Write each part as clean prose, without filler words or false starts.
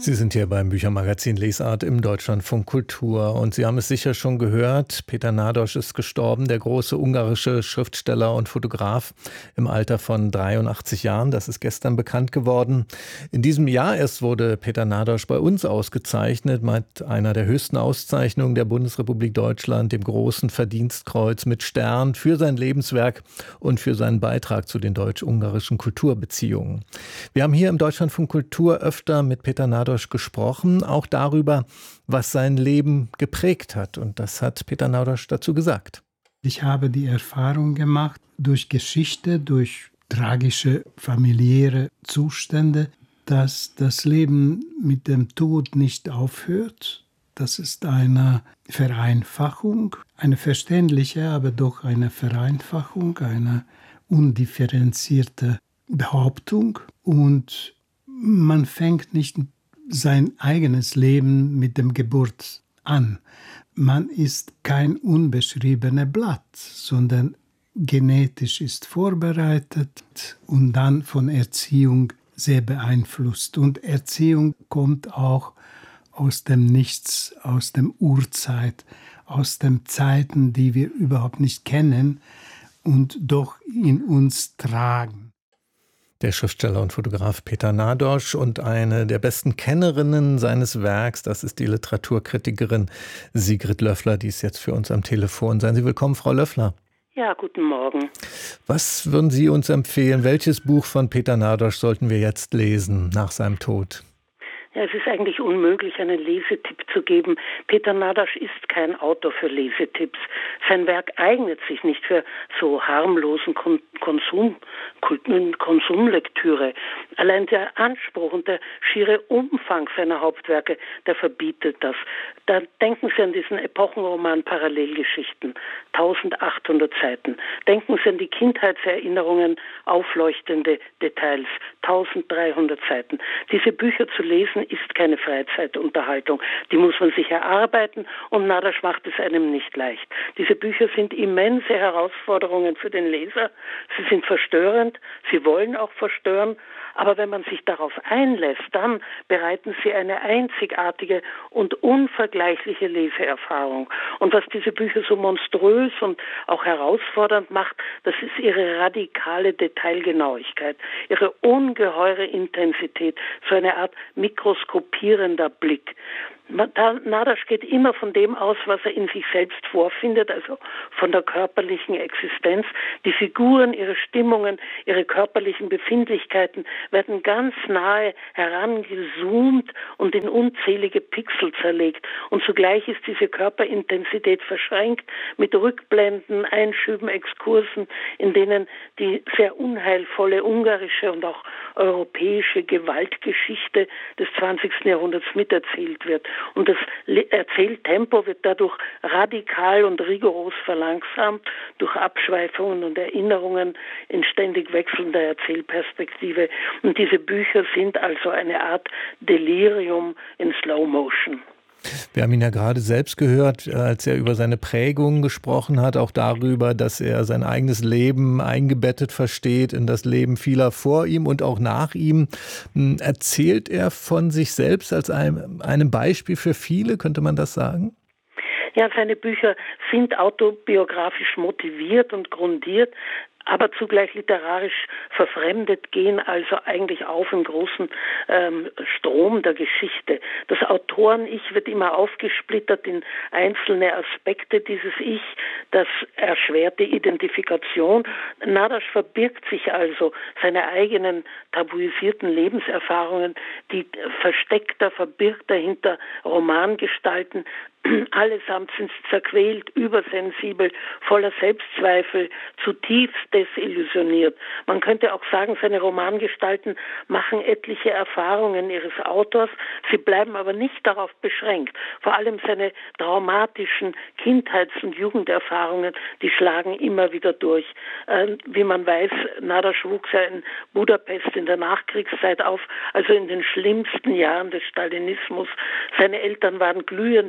Sie sind hier beim Büchermagazin Lesart im Deutschlandfunk Kultur und Sie haben es sicher schon gehört, Peter Nádas ist gestorben, der große ungarische Schriftsteller und Fotograf im Alter von 83 Jahren. Das ist gestern bekannt geworden. In diesem Jahr erst wurde Peter Nádas bei uns ausgezeichnet mit einer der höchsten Auszeichnungen der Bundesrepublik Deutschland, dem Großen Verdienstkreuz mit Stern für sein Lebenswerk und für seinen Beitrag zu den deutsch-ungarischen Kulturbeziehungen. Wir haben hier im Deutschlandfunk Kultur öfter mit Peter Nádas gesprochen, auch darüber, was sein Leben geprägt hat. Und das hat Peter Nádas dazu gesagt. Ich habe die Erfahrung gemacht, durch Geschichte, durch tragische familiäre Zustände, dass das Leben mit dem Tod nicht aufhört. Das ist eine Vereinfachung, eine verständliche, aber doch eine Vereinfachung, eine undifferenzierte Behauptung. Und man fängt nicht sein eigenes Leben mit dem Geburt an. Man ist kein unbeschriebenes Blatt, sondern genetisch ist vorbereitet und dann von Erziehung sehr beeinflusst. Und Erziehung kommt auch aus dem Nichts, aus dem Urzeit, aus den Zeiten, die wir überhaupt nicht kennen und doch in uns tragen. Der Schriftsteller und Fotograf Peter Nádas und eine der besten Kennerinnen seines Werks, das ist die Literaturkritikerin Sigrid Löffler, die ist jetzt für uns am Telefon. Seien Sie willkommen, Frau Löffler. Ja, guten Morgen. Was würden Sie uns empfehlen? Welches Buch von Peter Nádas sollten wir jetzt lesen nach seinem Tod? Ja, es ist eigentlich unmöglich, einen Lesetipp zu geben. Peter Nádas ist kein Autor für Lesetipps. Sein Werk eignet sich nicht für so harmlosen Konsumlektüre. Allein der Anspruch und der schiere Umfang seiner Hauptwerke, der verbietet das. Da denken Sie an diesen Epochenroman Parallelgeschichten, 1800 Seiten. Denken Sie an die Kindheitserinnerungen, aufleuchtende Details, 1300 Seiten. Diese Bücher zu lesen ist keine Freizeitunterhaltung. Die muss man sich erarbeiten und Nádas macht es einem nicht leicht. Diese Bücher sind immense Herausforderungen für den Leser. Sie sind verstörend, sie wollen auch verstören, aber wenn man sich darauf einlässt, dann bereiten sie eine einzigartige und unvergleichliche Leseerfahrung. Und was diese Bücher so monströs und auch herausfordernd macht, das ist ihre radikale Detailgenauigkeit, ihre ungeheure Intensität, so eine Art mikroskopierender Blick. Nádas geht immer von dem aus, was er in sich selbst vorfindet, also von der körperlichen Existenz. Die Figuren, ihre Stimmungen, ihre körperlichen Befindlichkeiten werden ganz nahe herangezoomt und in unzählige Pixel zerlegt. Und zugleich ist diese Körperintensität verschränkt mit Rückblenden, Einschüben, Exkursen, in denen die sehr unheilvolle ungarische und auch europäische Gewaltgeschichte des 20. Jahrhunderts miterzählt wird. Und das Erzähltempo wird dadurch radikal und rigoros verlangsamt durch Abschweifungen und Erinnerungen in ständig wechselnder Erzählperspektive. Und diese Bücher sind also eine Art Delirium in Slow Motion. Wir haben ihn ja gerade selbst gehört, als er über seine Prägung gesprochen hat, auch darüber, dass er sein eigenes Leben eingebettet versteht in das Leben vieler vor ihm und auch nach ihm. Erzählt er von sich selbst als einem Beispiel für viele, könnte man das sagen? Ja, seine Bücher sind autobiografisch motiviert und grundiert, aber zugleich literarisch verfremdet, gehen also eigentlich auf im großen Strom der Geschichte. Das Autoren-Ich wird immer aufgesplittert in einzelne Aspekte dieses Ich, das erschwert die Identifikation. Nádas verbirgt sich also seine eigenen tabuisierten Lebenserfahrungen, die versteckter, verbirgter hinter Romangestalten. Allesamt sind zerquält, übersensibel, voller Selbstzweifel, zutiefst desillusioniert. Man könnte auch sagen, seine Romangestalten machen etliche Erfahrungen ihres Autors, sie bleiben aber nicht darauf beschränkt. Vor allem seine traumatischen Kindheits- und Jugenderfahrungen, die schlagen immer wieder durch. Wie man weiß, Nádas wuchs ja in Budapest in der Nachkriegszeit auf, also in den schlimmsten Jahren des Stalinismus. Seine Eltern waren glühende Kommunisten,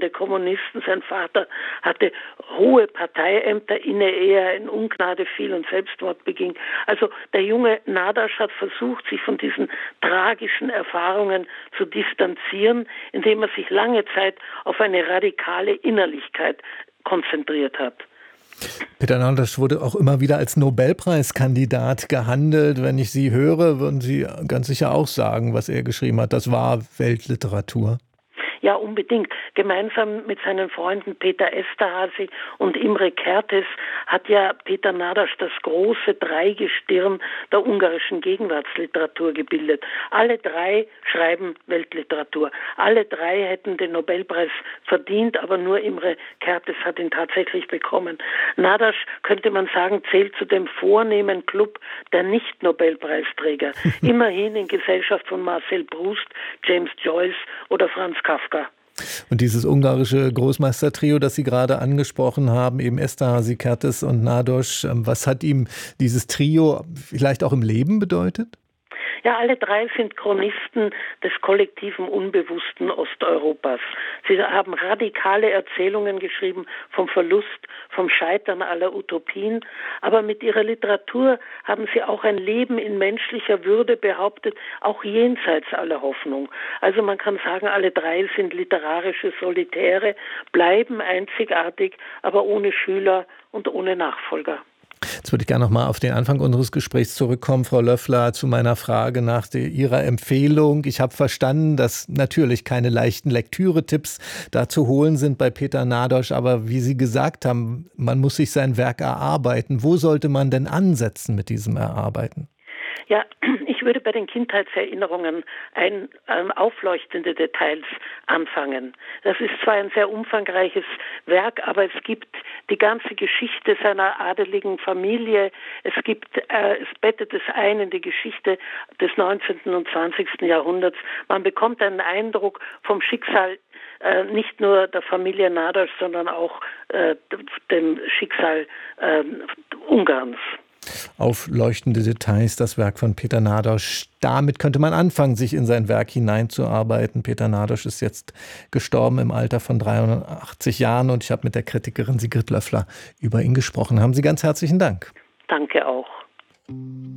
Kommunisten. Sein Vater hatte hohe Parteiämter inne, ehe er in Ungnade fiel und Selbstmord beging. Also der junge Nadaš hat versucht, sich von diesen tragischen Erfahrungen zu distanzieren, indem er sich lange Zeit auf eine radikale Innerlichkeit konzentriert hat. Peter Nadaš wurde auch immer wieder als Nobelpreiskandidat gehandelt. Wenn ich Sie höre, würden Sie ganz sicher auch sagen, was er geschrieben hat. Das war Weltliteratur. Ja, unbedingt. Gemeinsam mit seinen Freunden Peter Esterházy und Imre Kertész hat ja Peter Nadaš das große Dreigestirn der ungarischen Gegenwartsliteratur gebildet. Alle drei schreiben Weltliteratur. Alle drei hätten den Nobelpreis verdient, aber nur Imre Kertész hat ihn tatsächlich bekommen. Nadaš, könnte man sagen, zählt zu dem vornehmen Club der Nicht-Nobelpreisträger. Immerhin in Gesellschaft von Marcel Proust, James Joyce oder Franz Kafka. Und dieses ungarische Großmeistertrio, das Sie gerade angesprochen haben, eben Esterházy, Kertész und Nadaš, was hat ihm dieses Trio vielleicht auch im Leben bedeutet? Ja, alle drei sind Chronisten des kollektiven Unbewussten Osteuropas. Sie haben radikale Erzählungen geschrieben vom Verlust, vom Scheitern aller Utopien, aber mit ihrer Literatur haben sie auch ein Leben in menschlicher Würde behauptet, auch jenseits aller Hoffnung. Also man kann sagen, alle drei sind literarische Solitäre, bleiben einzigartig, aber ohne Schüler und ohne Nachfolger. Jetzt würde ich gerne noch mal auf den Anfang unseres Gesprächs zurückkommen, Frau Löffler, zu meiner Frage nach Ihrer Empfehlung. Ich habe verstanden, dass natürlich keine leichten Lektüre-Tipps da zu holen sind bei Peter Nadaš, aber wie Sie gesagt haben, man muss sich sein Werk erarbeiten. Wo sollte man denn ansetzen mit diesem Erarbeiten? Ja, ich würde bei den Kindheitserinnerungen aufleuchtende Details anfangen. Das ist zwar ein sehr umfangreiches Werk, aber es gibt die ganze Geschichte seiner adeligen Familie. Es bettet es ein in die Geschichte des 19. und 20. Jahrhunderts. Man bekommt einen Eindruck vom Schicksal nicht nur der Familie Nadaš, sondern auch dem Schicksal Ungarns. Aufleuchtende Details, das Werk von Peter Nadaš. Damit könnte man anfangen, sich in sein Werk hineinzuarbeiten. Peter Nadaš ist jetzt gestorben im Alter von 83 Jahren und ich habe mit der Kritikerin Sigrid Löffler über ihn gesprochen. Haben Sie ganz herzlichen Dank. Danke auch.